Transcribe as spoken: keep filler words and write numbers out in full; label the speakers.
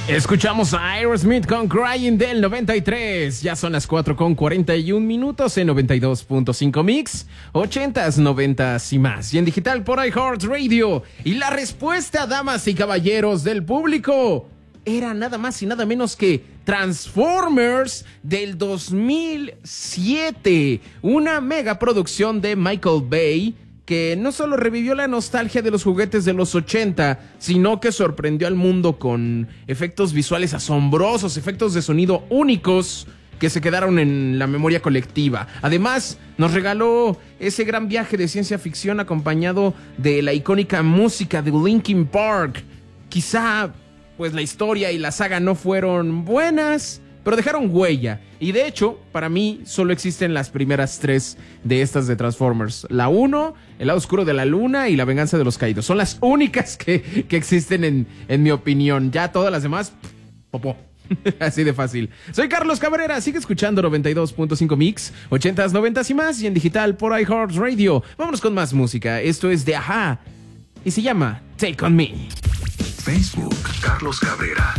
Speaker 1: Escuchamos a Aerosmith con Crying del noventa y tres. Ya son las cuatro con cuarenta y un minutos en noventa y dos punto cinco Mix, ochentas, noventas y más. Y en digital por iHeartRadio. Y la respuesta, damas y caballeros del público, era nada más y nada menos que Transformers del dos mil siete. Una mega producción de Michael Bay que no solo revivió la nostalgia de los juguetes de los ochenta, sino que sorprendió al mundo con efectos visuales asombrosos, efectos de sonido únicos que se quedaron en la memoria colectiva. Además, nos regaló ese gran viaje de ciencia ficción acompañado de la icónica música de Linkin Park. Quizá, pues la historia y la saga no fueron buenas, pero dejaron huella. Y de hecho, para mí, solo existen las primeras tres de estas de Transformers. La uno, El lado oscuro de la luna y La venganza de los caídos. Son las únicas que, que existen en, en mi opinión. Ya todas las demás, popó. Así de fácil. Soy Carlos Cabrera, sigue escuchando noventa y dos punto cinco Mix, ochentas, noventas y más, y en digital por iHeartRadio. Vámonos con más música. Esto es de Ajá y se llama Take On Me.
Speaker 2: Facebook, Carlos Cabrera.